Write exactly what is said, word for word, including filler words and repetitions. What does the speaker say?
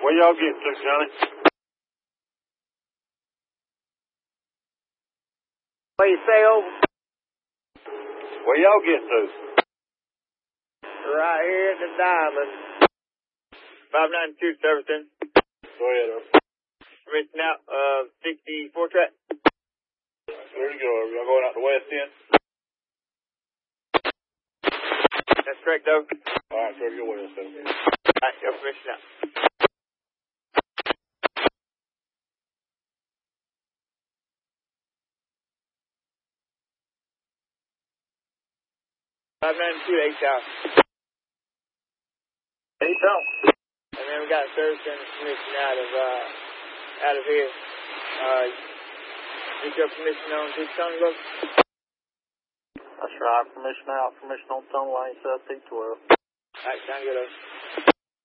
Where y'all get to, Johnny? What you say, over? Where y'all get to? Right here at the Diamond. five ninety-two, Silverton. Go ahead, over. Missing out, uh, sixty-four track. There you go, over. Y'all going out the west end? That's correct, over. Alright, there you go west end. Alright, your permission out. five ninety-two, eight house. Eight house. And then we got Thurston permission out of, uh, out of here. Uh, get your permission on T Tony, look? That's right, permission out, permission on tunnel line, South T twelve. Alright, sound good, over.